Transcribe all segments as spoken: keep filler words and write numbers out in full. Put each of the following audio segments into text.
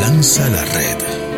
Lanza la red.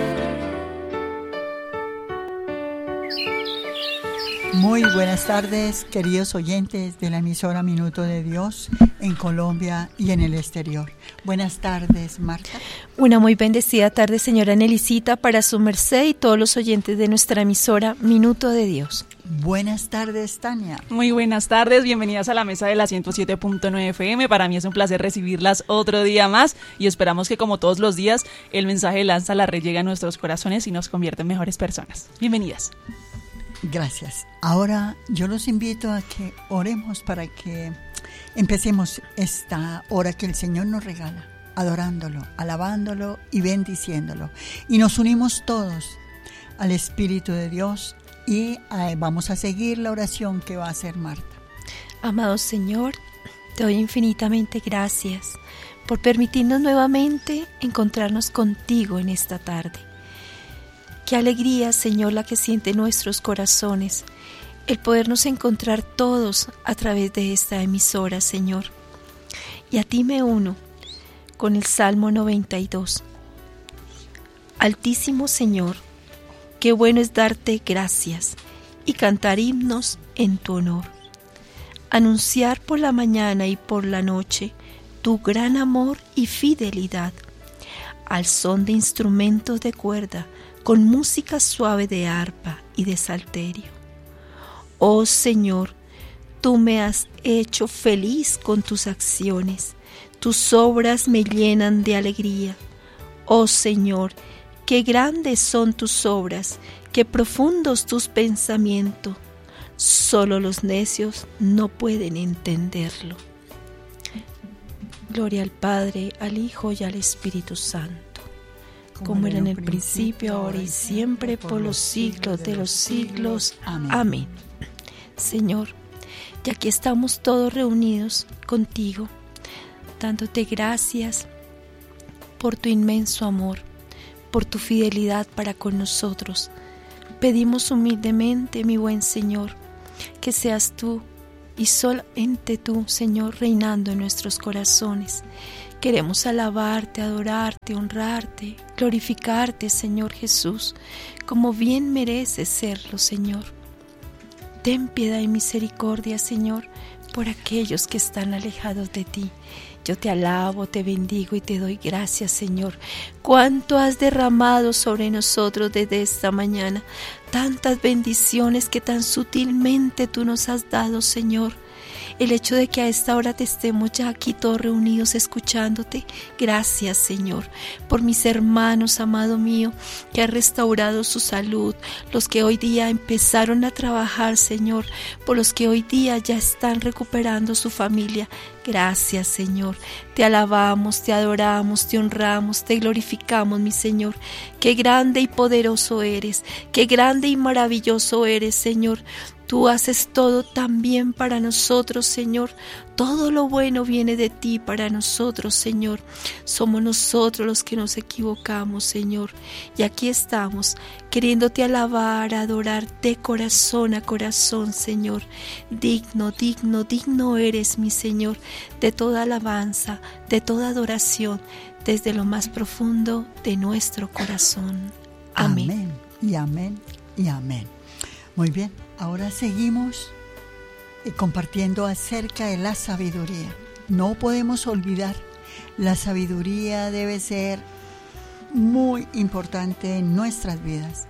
Muy buenas tardes, queridos oyentes de la emisora Minuto de Dios en Colombia y en el exterior. Buenas tardes, Marta. Una muy bendecida tarde, señora Nelicita, para su merced y todos los oyentes de nuestra emisora Minuto de Dios. Buenas tardes, Tania. Muy buenas tardes, bienvenidas a la mesa de la ciento siete punto nueve F M. Para mí es un placer recibirlas otro día más y esperamos que, como todos los días, el mensaje de Lanza la Red llegue a nuestros corazones y nos convierta en mejores personas. Bienvenidas. Gracias. Ahora yo los invito a que oremos para que empecemos esta hora que el Señor nos regala, adorándolo, alabándolo y bendiciéndolo. Y nos unimos todos al Espíritu de Dios y eh, vamos a seguir la oración que va a hacer Marta. Amado Señor, te doy infinitamente gracias por permitirnos nuevamente encontrarnos contigo en esta tarde. Qué alegría, Señor, la que sienten nuestros corazones, el podernos encontrar todos a través de esta emisora, Señor. Y a ti me uno con el Salmo noventa y dos. Altísimo Señor, qué bueno es darte gracias y cantar himnos en tu honor. Anunciar por la mañana y por la noche tu gran amor y fidelidad, al son de instrumentos de cuerda, con música suave de arpa y de salterio. Oh Señor, tú me has hecho feliz con tus acciones, tus obras me llenan de alegría. Oh Señor, qué grandes son tus obras, qué profundos tus pensamientos. Solo los necios no pueden entenderlo. Gloria al Padre, al Hijo y al Espíritu Santo, como era en el principio, ahora y siempre, por los siglos de los siglos. Amén. Amén. Señor, ya aquí estamos todos reunidos contigo, dándote gracias por tu inmenso amor, por tu fidelidad para con nosotros. Pedimos humildemente, mi buen Señor, que seas tú y solamente tú, Señor, reinando en nuestros corazones. Queremos alabarte, adorarte, honrarte, glorificarte, Señor Jesús, como bien mereces serlo, Señor. Ten piedad y misericordia, Señor, por aquellos que están alejados de ti. Yo te alabo, te bendigo y te doy gracias, Señor. Cuánto has derramado sobre nosotros desde esta mañana, tantas bendiciones que tan sutilmente tú nos has dado, Señor. El hecho de que a esta hora te estemos ya aquí todos reunidos escuchándote. Gracias, Señor, por mis hermanos, amado mío, que has restaurado su salud, los que hoy día empezaron a trabajar, Señor, por los que hoy día ya están recuperando su familia. Gracias, Señor. Te alabamos, te adoramos, te honramos, te glorificamos, mi Señor. Qué grande y poderoso eres, qué grande y maravilloso eres, Señor. Tú haces todo tan bien para nosotros, Señor. Todo lo bueno viene de ti para nosotros, Señor. Somos nosotros los que nos equivocamos, Señor. Y aquí estamos, queriéndote alabar, adorar de corazón a corazón, Señor. Digno, digno, digno eres, mi Señor, de toda alabanza, de toda adoración, desde lo más profundo de nuestro corazón. Amén. Amén y amén y amén. Muy bien. Ahora seguimos compartiendo acerca de la sabiduría. No podemos olvidar, la sabiduría debe ser muy importante en nuestras vidas,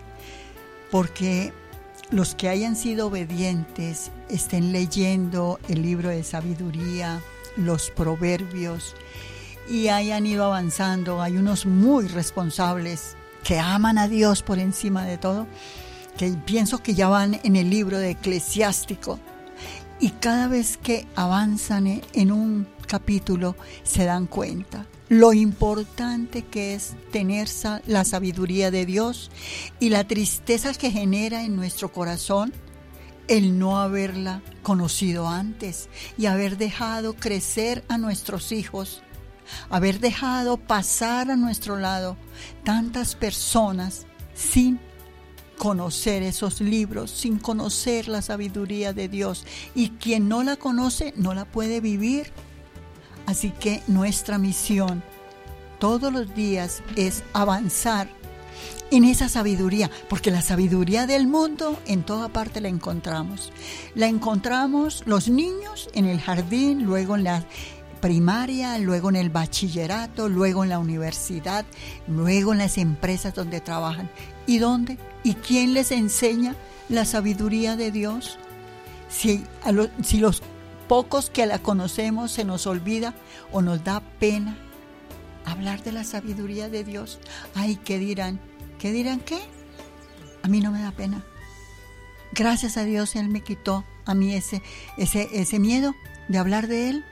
porque los que hayan sido obedientes, estén leyendo el libro de sabiduría, los proverbios, y hayan ido avanzando. Hay unos muy responsables que aman a Dios por encima de todo, que pienso que ya van en el libro de Eclesiástico, y cada vez que avanzan en un capítulo se dan cuenta lo importante que es tener la sabiduría de Dios y la tristeza que genera en nuestro corazón el no haberla conocido antes y haber dejado crecer a nuestros hijos, haber dejado pasar a nuestro lado tantas personas sin conocer esos libros, sin conocer la sabiduría de Dios, y quien no la conoce no la puede vivir. Así que nuestra misión todos los días es avanzar en esa sabiduría, porque la sabiduría del mundo en toda parte la encontramos. La encontramos los niños en el jardín, luego en la primaria, luego en el bachillerato, luego en la universidad, luego en las empresas donde trabajan. ¿Y dónde? ¿Y quién les enseña la sabiduría de Dios? Si, a lo, si los pocos que la conocemos se nos olvida o nos da pena hablar de la sabiduría de Dios. Ay, ¿qué dirán? ¿Qué dirán qué? A mí no me da pena. Gracias a Dios Él me quitó a mí ese, ese, ese miedo de hablar de Él.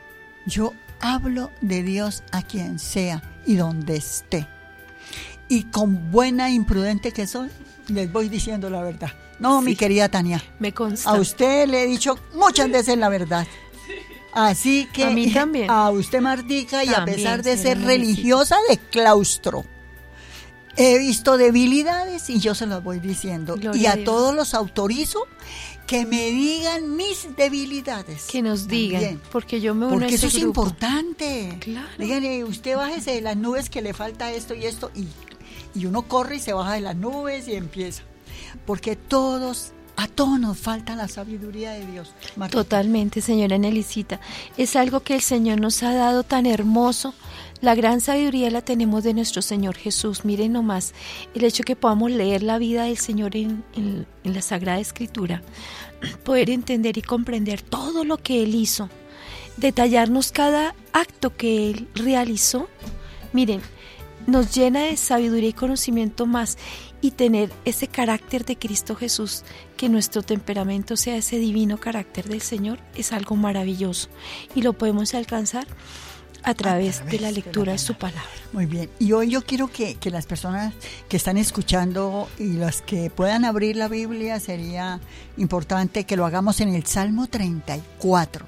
Yo hablo de Dios a quien sea y donde esté. Y con buena imprudente que soy, les voy diciendo la verdad. No, sí, mi querida Tania. Me consta. A usted le he dicho muchas veces la verdad. Así que a mí también. A usted, Martica, y también, a pesar de ser Luisita, religiosa de claustro, he visto debilidades y yo se las voy diciendo. Gloria y a, a todos los autorizo que me digan mis debilidades. Que nos digan, también. Porque yo me uno Porque a ese eso es grupo. Importante. Claro. Díganle, usted bájese de las nubes que le falta esto y esto. Y, y uno corre y se baja de las nubes y empieza. Porque todos, a todos nos falta la sabiduría de Dios. Marta. Totalmente, señora Nelicita. Es algo que el Señor nos ha dado tan hermoso. La gran sabiduría la tenemos de nuestro Señor Jesús. Miren nomás, el hecho que podamos leer la vida del Señor en, en, en la Sagrada Escritura, poder entender y comprender todo lo que Él hizo, detallarnos cada acto que Él realizó. Miren, nos llena de sabiduría y conocimiento más, y tener ese carácter de Cristo Jesús, que nuestro temperamento sea ese divino carácter del Señor, es algo maravilloso y lo podemos alcanzar a través, a través de la lectura de, la de su palabra. Muy bien, y hoy yo quiero que, que las personas que están escuchando y las que puedan abrir la Biblia, sería importante que lo hagamos en el Salmo treinta y cuatro.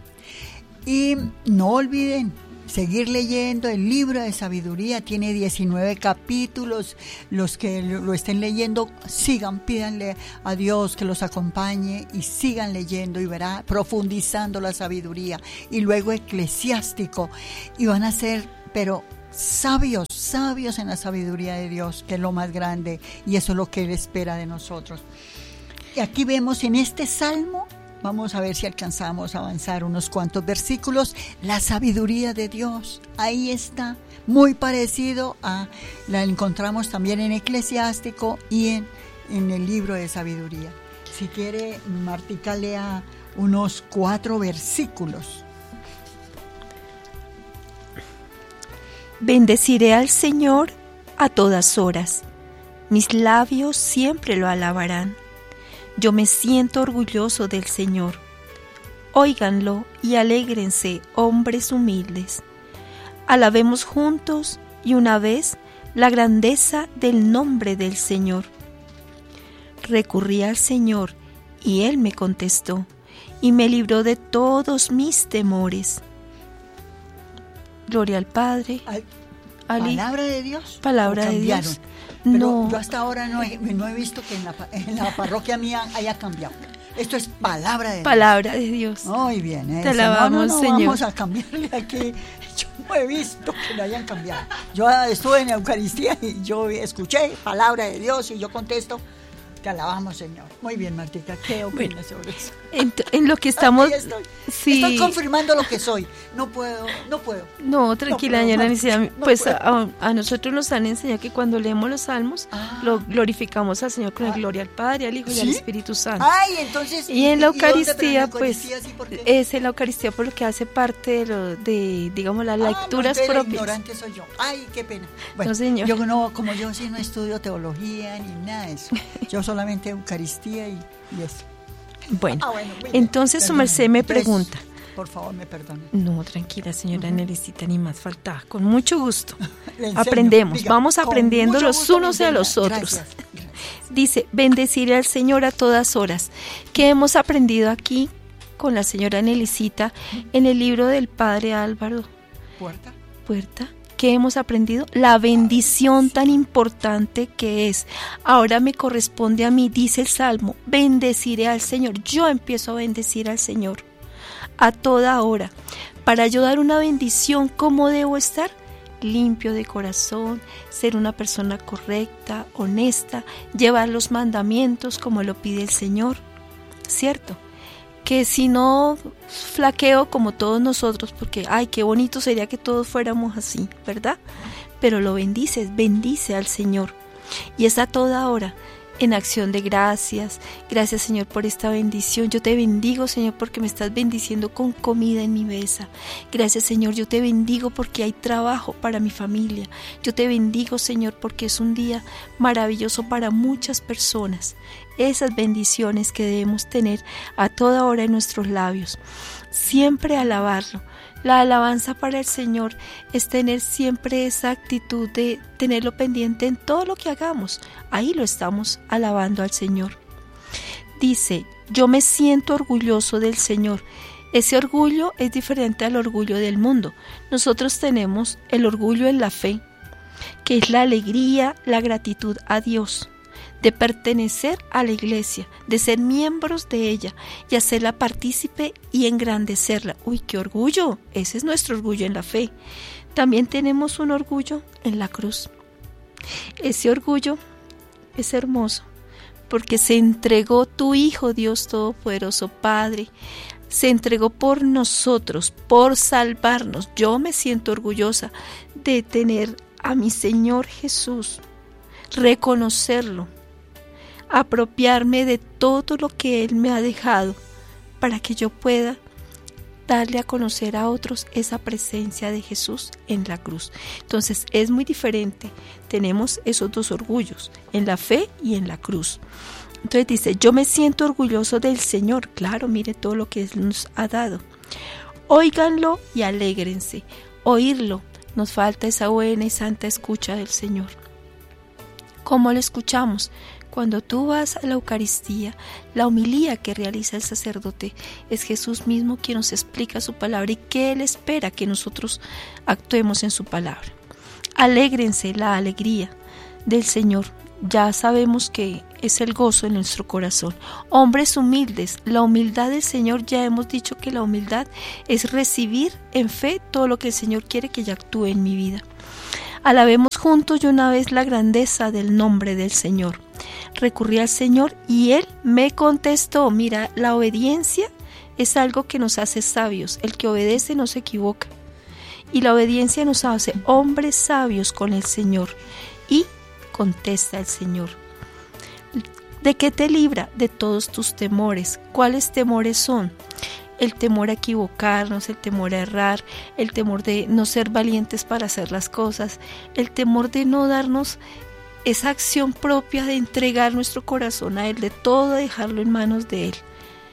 Y no olviden seguir leyendo el libro de sabiduría, tiene diecinueve capítulos. Los que lo estén leyendo, sigan, pídanle a Dios que los acompañe y sigan leyendo y verá profundizando la sabiduría. Y luego Eclesiástico, y van a ser, pero sabios, sabios en la sabiduría de Dios, que es lo más grande, y eso es lo que Él espera de nosotros. Y aquí vemos en este salmo, vamos a ver si alcanzamos a avanzar unos cuantos versículos. La sabiduría de Dios, ahí está, muy parecido a la encontramos también en Eclesiástico y en, en el libro de sabiduría. Si quiere, Martica, lea unos cuatro versículos. Bendeciré al Señor a todas horas, mis labios siempre lo alabarán. Yo me siento orgulloso del Señor. Óiganlo y alégrense, hombres humildes. Alabemos juntos y una vez la grandeza del nombre del Señor. Recurrí al Señor y Él me contestó y me libró de todos mis temores. Gloria al Padre. Al, ¿Palabra de Dios? Palabra de Dios. Pero no. Yo hasta ahora no he, no he visto que en la, en la parroquia mía haya cambiado. Esto es palabra de Dios. Palabra de Dios. Muy bien. ¿eh? Te alabamos, no, no, no, Señor. Vamos a cambiarle aquí. Yo no he visto que le hayan cambiado. Yo estuve en la Eucaristía y yo escuché palabra de Dios y yo contesto, te alabamos, Señor. Muy bien, Martica, ¿qué opinas bueno, sobre eso? En, en lo que estamos... Estoy, sí. estoy confirmando lo que soy. No puedo, no puedo. No, tranquila, no señora Anicia. No pues a, a nosotros nos han enseñado que cuando leemos los salmos, ah. lo glorificamos al Señor con ah. gloria al Padre, al Hijo ¿Sí? y al Espíritu Santo. Ay, entonces... Y en la Eucaristía, ¿y pues, Eucaristía, sí, por qué? es en la Eucaristía por lo que hace parte de, lo, de digamos, las ah, lecturas no, propias. ignorante soy yo. Ay, qué pena. Bueno, no, señor. Yo no, como yo sí no estudio teología ni nada de eso. Yo solamente Eucaristía y, y eso. Bueno, ah, bueno entonces su merced me pregunta. Por favor, me perdone. No, tranquila, señora uh-huh. Nelicita, ni más faltaba. Con mucho gusto. Enseño, aprendemos, diga, vamos aprendiendo los gusto, unos a los otros. Gracias, gracias. Dice, bendeciré al Señor a todas horas. ¿Qué hemos aprendido aquí con la señora Nelicita en el libro del Padre Álvaro? Puerta. Puerta. ¿Qué hemos aprendido? La bendición tan importante que es. Ahora me corresponde a mí, dice el Salmo, bendeciré al Señor. Yo empiezo a bendecir al Señor a toda hora. Para yo dar una bendición, ¿cómo debo estar? limpio de corazón, ser una persona correcta, honesta, llevar los mandamientos como lo pide el Señor, ¿cierto? Que si no flaqueo como todos nosotros, porque ay, qué bonito sería que todos fuéramos así, ¿verdad? Pero lo bendices, bendice al Señor. Y es a toda hora, en acción de gracias. Gracias, Señor, por esta bendición. Yo te bendigo, Señor, porque me estás bendiciendo con comida en mi mesa. Gracias, Señor, yo te bendigo porque hay trabajo para mi familia. Yo te bendigo, Señor, porque es un día maravilloso para muchas personas. Esas bendiciones que debemos tener a toda hora en nuestros labios. Siempre alabarlo. La alabanza para el Señor es tener siempre esa actitud de tenerlo pendiente en todo lo que hagamos. Ahí lo estamos alabando al Señor. Dice, yo me siento orgulloso del Señor. Ese orgullo es diferente al orgullo del mundo. Nosotros tenemos el orgullo en la fe, que es la alegría, la gratitud a Dios, de pertenecer a la iglesia, de ser miembros de ella y hacerla partícipe y engrandecerla. ¡Uy, qué orgullo! Ese es nuestro orgullo en la fe. También tenemos un orgullo en la cruz. Ese orgullo es hermoso porque se entregó tu Hijo, Dios Todopoderoso, Padre. Se entregó por nosotros, por salvarnos. Yo me siento orgullosa de tener a mi Señor Jesús, reconocerlo, apropiarme de todo lo que Él me ha dejado para que yo pueda darle a conocer a otros esa presencia de Jesús en la cruz. Entonces es muy diferente. Tenemos esos dos orgullos, en la fe y en la cruz. Entonces dice, yo me siento orgulloso del Señor. Claro, mire todo lo que Él nos ha dado. Óiganlo y alégrense. Oírlo. Nos falta esa buena y santa escucha del Señor. ¿Cómo lo escuchamos? Cuando tú vas a la Eucaristía, la homilía que realiza el sacerdote es Jesús mismo quien nos explica su palabra y que Él espera que nosotros actuemos en su palabra. Alégrense, la alegría del Señor. Ya sabemos que es el gozo en nuestro corazón. Hombres humildes, la humildad del Señor, ya hemos dicho que la humildad es recibir en fe todo lo que el Señor quiere que yo actúe en mi vida. Alabemos juntos y una vez la grandeza del nombre del Señor. Recurrí al Señor y Él me contestó. Mira, la obediencia es algo que nos hace sabios. El que obedece no se equivoca. Y la obediencia nos hace hombres sabios con el Señor. Y contesta el Señor. ¿De qué te libra? De todos tus temores. ¿Cuáles temores son? El temor a equivocarnos, el temor a errar, el temor de no ser valientes para hacer las cosas, el temor de no darnos esa acción propia de entregar nuestro corazón a Él, de todo dejarlo en manos de Él.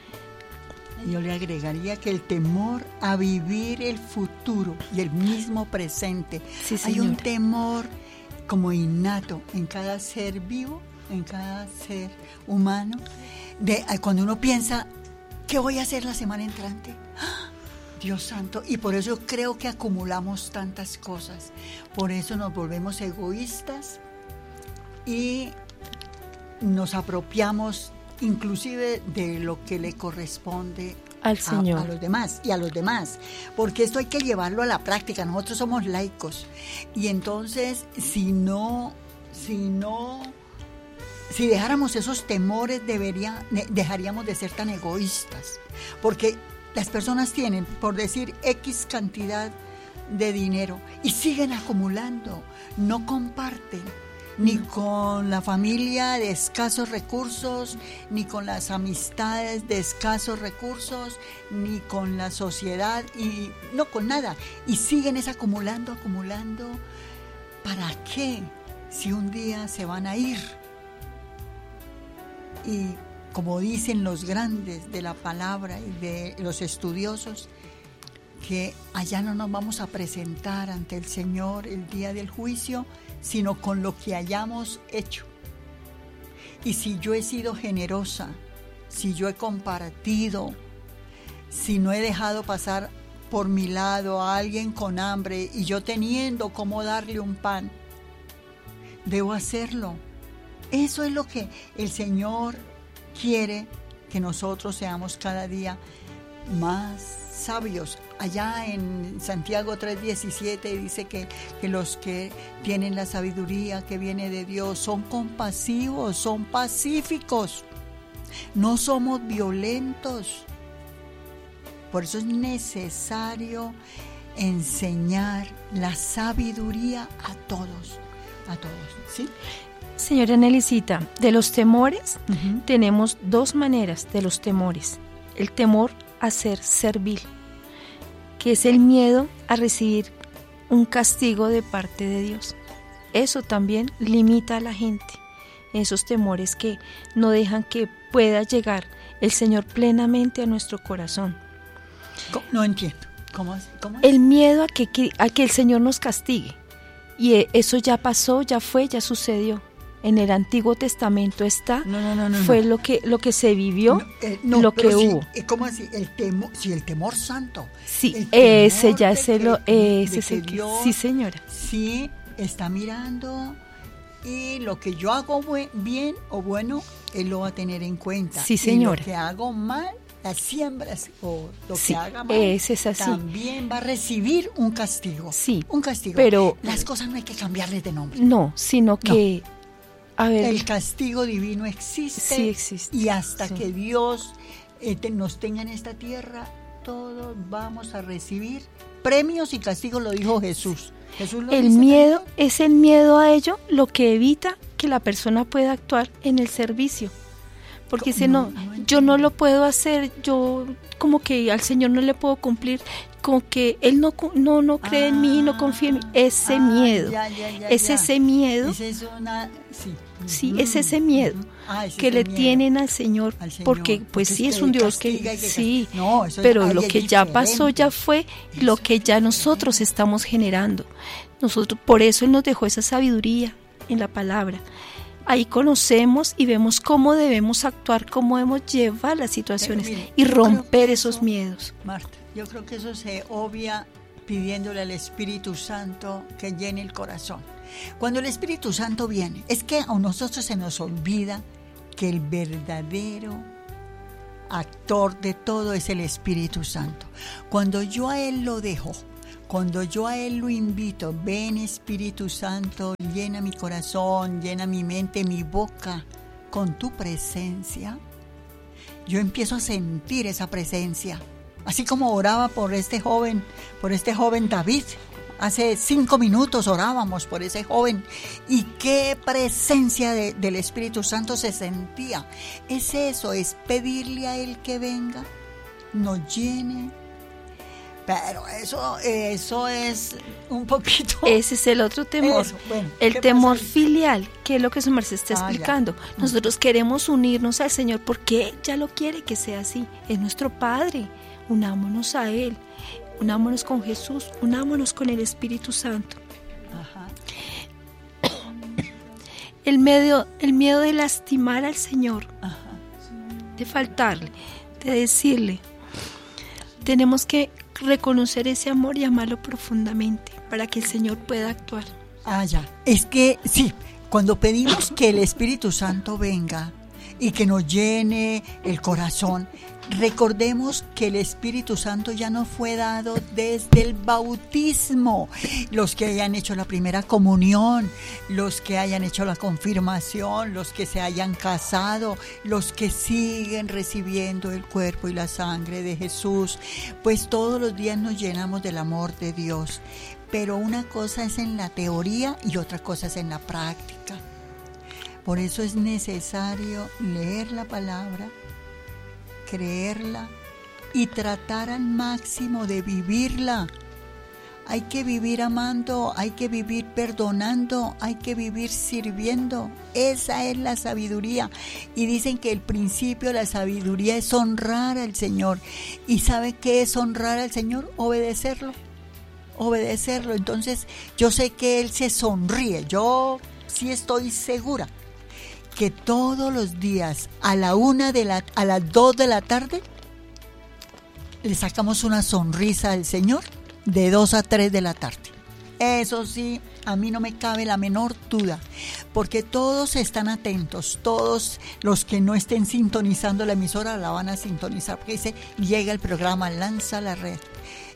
Yo le agregaría que el temor a vivir el futuro y el mismo presente. Sí, hay un temor como innato en cada ser vivo, en cada ser humano, de cuando uno piensa, ¿qué voy a hacer la semana entrante? ¡Ah! Dios santo, y por eso creo que acumulamos tantas cosas, por eso nos volvemos egoístas y nos apropiamos inclusive de lo que le corresponde al Señor, a, a los demás y a los demás, porque esto hay que llevarlo a la práctica. Nosotros somos laicos y entonces si no, si no, si dejáramos esos temores, debería, dejaríamos de ser tan egoístas, porque las personas tienen, por decir, X cantidad de dinero y siguen acumulando, no comparten ni con la familia de escasos recursos, ni con las amistades de escasos recursos, ni con la sociedad, y no con nada. Y siguen es acumulando, acumulando. ¿Para qué? Si un día se van a ir. Y como dicen los grandes de la palabra y de los estudiosos, que allá no nos vamos a presentar ante el Señor el día del juicio, sino con lo que hayamos hecho. Y si yo he sido generosa, si yo he compartido, si no he dejado pasar por mi lado a alguien con hambre y yo teniendo cómo darle un pan, debo hacerlo. Eso es lo que el Señor quiere, que nosotros seamos cada día más sabios allá en Santiago tres diecisiete dice que, que los que tienen la sabiduría que viene de Dios son compasivos, son pacíficos, no somos violentos. Por eso es necesario enseñar la sabiduría a todos, a todos, ¿sí? Señora Nelicita, de los temores Uh-huh. tenemos dos maneras de los temores. El temor a ser servil, que es el miedo a recibir un castigo de parte de Dios. Eso también limita a la gente, esos temores que no dejan que pueda llegar el Señor plenamente a nuestro corazón. No entiendo. ¿Cómo es? ¿Cómo es? El miedo a que, que, a que el Señor nos castigue. Y eso ya pasó, ya fue, ya sucedió. En el Antiguo Testamento está, No, no, no, no, fue no. lo que lo que se vivió, No, eh, no, lo pero que sí, hubo. eh, ¿Cómo así? El temor, sí, el temor santo. Sí, El temor ese ya de es el, que- ese de es que el que- Dios sí, señora. sí está mirando y lo que yo hago buen- bien o bueno, Él lo va a tener en cuenta. Sí, Y señora. lo que hago mal, las siembras o lo Sí, que haga mal, ese es así. también va a recibir un castigo. Sí, Un castigo. pero- las cosas no hay que cambiarles de nombre. No, sino que, a ver, El castigo divino existe. sí existe. Y hasta Sí. que Dios eh, te- nos tenga en esta tierra, todos vamos a recibir premios y castigos, lo dijo Jesús. Jesús lo El dice miedo, también. es el miedo a ello lo que evita que la persona pueda actuar en el servicio. Porque dice, No, no, no yo no entiendo. lo puedo hacer, yo como que al Señor no le puedo cumplir, como que Él no, cu- no, no cree en mí, no confía en mí. Ese Ah, miedo, ya, ya, ya, es ya. ese miedo Esa es una, sí. Sí, Ujú, es ese miedo ujú. Ah, ese que es le el miedo tienen al Señor, al Señor, porque pues porque sí es es que un Dios castiga que y que sí, castiga. No, eso es- pero ahí lo es que ya pasó ya diferente. fue lo que ya nosotros estamos generando. Nosotros por eso Él nos dejó esa sabiduría en la palabra. Ahí conocemos y vemos cómo debemos actuar, cómo debemos llevar las situaciones Pero mire, y yo creo romper que esos eso- miedos. Marta, yo creo que eso se obvia pidiéndole al Espíritu Santo que llene el corazón. Cuando el Espíritu Santo viene, es que a nosotros se nos olvida que el verdadero actor de todo es el Espíritu Santo. Cuando yo a Él lo dejo, cuando yo a Él lo invito, ven Espíritu Santo, llena mi corazón, llena mi mente, mi boca con tu presencia, yo empiezo a sentir esa presencia. Así como oraba por este joven, por este joven David. Hace cinco minutos orábamos por ese joven y qué presencia de, del Espíritu Santo se sentía. Es eso, es pedirle a Él que venga, nos llene. Pero eso, eso es un poquito... Ese es el otro temor, Eso, bueno, el ¿qué temor pasa ahí? filial, que es lo que su merced está Ah, ya. explicando. Nosotros queremos unirnos al Señor porque Él ya lo quiere que sea así. Es nuestro Padre. Unámonos a Él, unámonos con Jesús, unámonos con el Espíritu Santo. Ajá. El miedo, el miedo de lastimar al Señor, Ajá. de faltarle, de decirle. Tenemos que reconocer ese amor y amarlo profundamente para que el Señor pueda actuar. Ah, ya. Es que sí, cuando pedimos que el Espíritu Santo venga y que nos llene el corazón, recordemos que el Espíritu Santo ya nos fue dado desde el bautismo. Los que hayan hecho la primera comunión, los que hayan hecho la confirmación, los que se hayan casado, los que siguen recibiendo el cuerpo y la sangre de Jesús, pues todos los días nos llenamos del amor de Dios. Pero una cosa es en la teoría y otra cosa es en la práctica. Por eso es necesario leer la palabra, creerla y tratar al máximo de vivirla. Hay que vivir amando, hay que vivir perdonando, hay que vivir sirviendo. Esa es la sabiduría. Y dicen que el principio de la sabiduría es honrar al Señor. ¿Y sabe qué es honrar al Señor? Obedecerlo. Obedecerlo. Entonces yo sé que Él se sonríe. Yo sí estoy segura que todos los días a la una de la, a las dos de la tarde le sacamos una sonrisa al Señor de dos a tres de la tarde. Eso sí, a mí no me cabe la menor duda, porque todos están atentos, todos los que no estén sintonizando la emisora la van a sintonizar, porque dice, llega el programa Lanza la Red.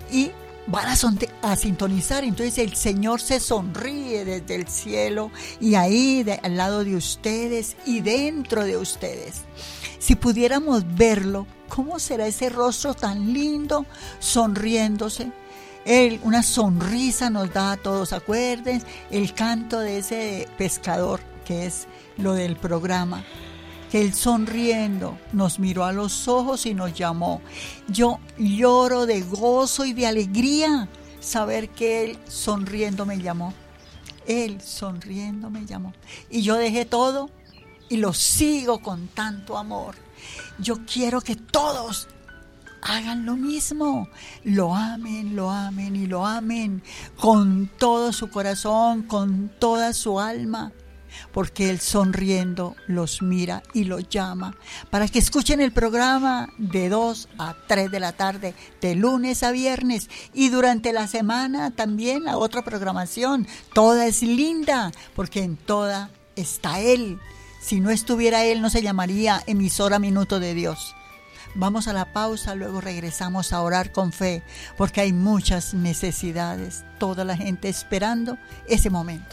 y van a, son- a sintonizar. Entonces el Señor se sonríe desde el cielo y ahí de, al lado de ustedes y dentro de ustedes. Si pudiéramos verlo, ¿cómo será ese rostro tan lindo sonriéndose? Él, una sonrisa nos da a todos. Acuerden el canto de ese pescador, que es lo del programa, que él sonriendo nos miró a los ojos y nos llamó. Yo lloro de gozo y de alegría saber que él sonriendo me llamó. Él sonriendo me llamó. Y yo dejé todo y lo sigo con tanto amor. Yo quiero que todos hagan lo mismo, lo amen, lo amen y lo amen con todo su corazón, con toda su alma, porque Él sonriendo los mira y los llama para que escuchen el programa de dos a tres de la tarde, de lunes a viernes, y durante la semana también la otra programación. Toda es linda, porque en toda está Él. Si no estuviera Él, no se llamaría emisora Minuto de Dios. Vamos a la pausa, luego regresamos a orar con fe, porque hay muchas necesidades, toda la gente esperando ese momento.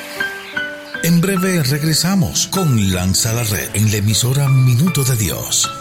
En breve regresamos con Lanza la Red en la emisora Minuto de Dios.